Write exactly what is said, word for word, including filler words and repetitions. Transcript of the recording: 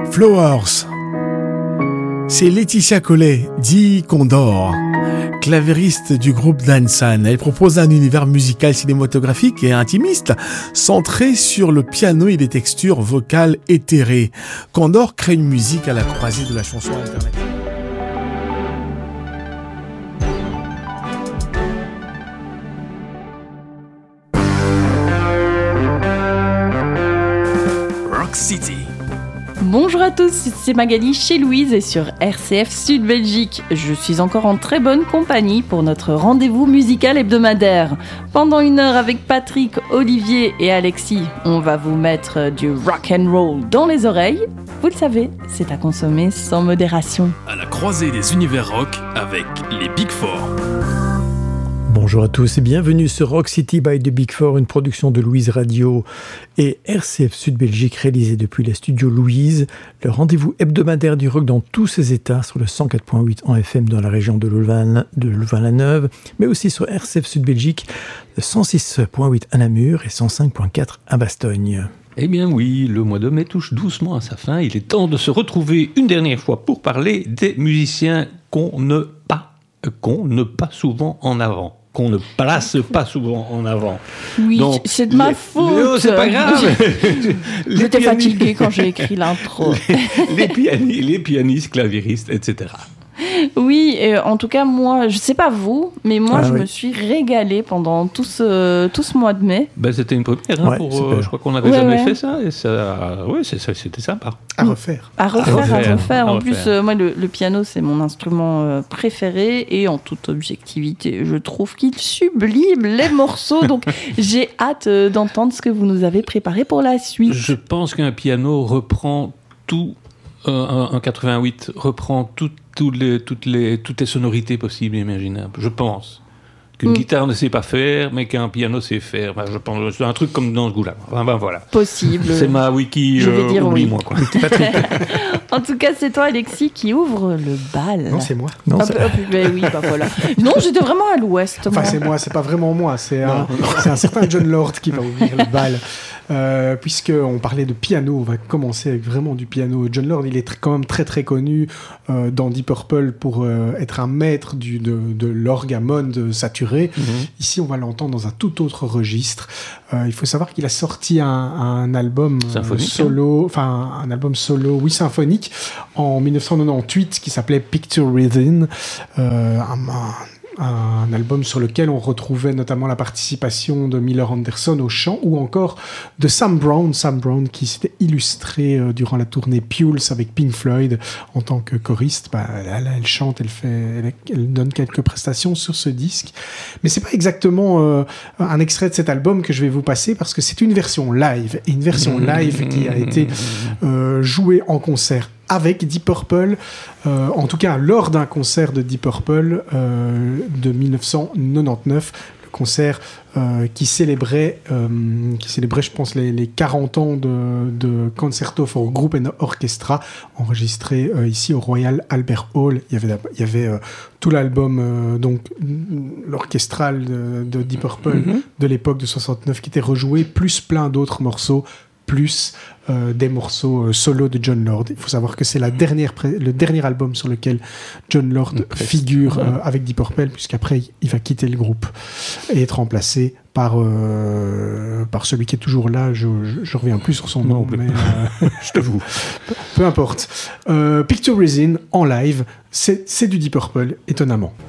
Flowers. C'est Laetitia Collet, dit Condor, clavériste du groupe Dansan. Elle propose un univers musical cinématographique et intimiste, centré sur le piano et des textures vocales éthérées. Condor crée une musique à la croisée de la chanson alternative. Rock City. Bonjour à tous, c'est Magali chez Louise et sur R C F Sud Belgique. Je suis encore en très bonne compagnie pour notre rendez-vous musical hebdomadaire. Pendant une heure avec Patrick, Olivier et Alexis, on va vous mettre du rock and roll dans les oreilles. Vous le savez, c'est à consommer sans modération. À la croisée des univers rock avec les Big Four. Bonjour à tous et bienvenue sur Rock City by The Big Four, une production de Louise Radio et R C F Sud Belgique réalisée depuis les studios Louise, le rendez-vous hebdomadaire du rock dans tous ses états sur le cent quatre point huit en F M dans la région de Louvain, de Louvain-la-Neuve, mais aussi sur R C F Sud Belgique, le cent six point huit à Namur et cent cinq point quatre à Bastogne. Eh bien oui, le mois de mai touche doucement à sa fin. Il est temps de se retrouver une dernière fois pour parler des musiciens qu'on ne pas, qu'on ne pas souvent en avant. qu'on ne place pas souvent en avant. Oui, donc, c'est de ma les, faute. Non, c'est pas grave. J'étais fatiguée quand j'ai écrit l'intro. les, les, pianistes, les pianistes, claviéristes, et cetera. Oui, et en tout cas, moi, je sais pas vous, mais moi, ah, je oui. me suis régalée pendant tout ce, tout ce mois de mai. Ben, c'était une première, hein, ouais, pour, euh, je crois qu'on n'avait ouais, jamais ouais. fait ça, et ça, ouais, c'est, ça, c'était sympa. À refaire. À refaire, à refaire. À refaire. En refaire. plus, euh, moi, le, le piano, c'est mon instrument euh, préféré, et en toute objectivité, je trouve qu'il sublime les morceaux, donc j'ai hâte euh, d'entendre ce que vous nous avez préparé pour la suite. Je pense qu'un piano reprend tout, euh, un, un quatre-vingt-huit reprend tout, tout les, toutes, les, toutes les sonorités possibles et imaginables, je pense. Qu'une mm. guitare ne sait pas faire, mais qu'un piano sait faire. Enfin, je pense, c'est un truc comme dans ce goût-là. Enfin, ben, voilà. Possible. C'est ma wiki, je vais euh, dire oublie-moi. oui. Quoi. En tout cas, c'est toi, Alexis, qui ouvre le bal. Non, c'est moi. Non, hop, c'est... hop, ben oui, bah voilà. Non, j'étais vraiment à l'ouest. Enfin, moi. c'est moi, c'est pas vraiment moi, c'est un, c'est un certain John Lord qui va ouvrir le bal. Euh, puisqu'on parlait de piano, on va commencer avec vraiment du piano. John Lord, il est tr- quand même très très connu euh, dans Deep Purple pour euh, être un maître du, de, de l'orgue à monde saturé. Mm-hmm. Ici, on va l'entendre dans un tout autre registre. Euh, il faut savoir qu'il a sorti un, un album euh, solo, enfin un album solo, oui, symphonique, en dix-neuf cent quatre-vingt-dix-huit qui s'appelait Picture Within. Euh, un, un, un album sur lequel on retrouvait notamment la participation de Miller Anderson au chant ou encore de Sam Brown, Sam Brown qui s'était illustré euh, durant la tournée Pulse avec Pink Floyd en tant que choriste. Bah, là, là, elle chante, elle fait, elle, elle donne quelques prestations sur ce disque, mais c'est pas exactement euh, un extrait de cet album que je vais vous passer parce que c'est une version live, et une version live qui a été euh, jouée en concert avec Deep Purple, euh, en tout cas lors d'un concert de Deep Purple euh, de dix-neuf cent quatre-vingt-dix-neuf, le concert euh, qui célébrait, euh, qui célébrait, je pense, les, les quarante ans de, de Concerto for Group and Orchestra, enregistré euh, ici au Royal Albert Hall. Il y avait, il y avait euh, tout l'album, euh, donc l'orchestral de, de Deep Purple mm-hmm. de l'époque de soixante-neuf qui était rejoué, plus plein d'autres morceaux, plus euh, des morceaux euh, solo de John Lord. Il faut savoir que c'est la dernière pré- le dernier album sur lequel John Lord figure euh, avec Deep Purple, puisqu'après il va quitter le groupe et être remplacé par, euh, par celui qui est toujours là. Je ne reviens plus sur son nom, mais euh, je t'avoue. Peu, peu importe. Euh, Picture Resin en live, c'est, c'est du Deep Purple, étonnamment.